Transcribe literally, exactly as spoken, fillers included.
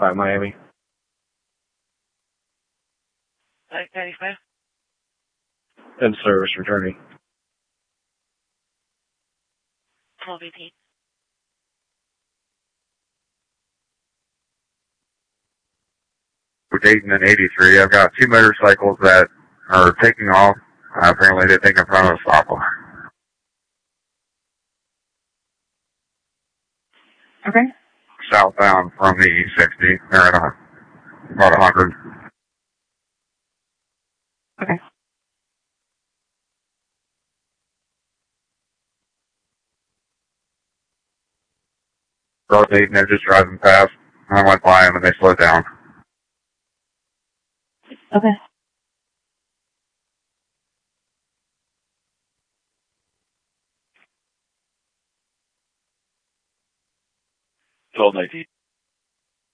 five Miami. Five ninety-five. In service, returning. twelve eighteen. We're Dayton and eighty-three. I've got two motorcycles that are taking off. Uh, apparently they think I'm trying to stop them. Okay. Southbound from the E sixty. They're at a, about one hundred. Okay. Road Dayton, they're just driving past. I went by them and they slowed down. Okay. twelve nineteen.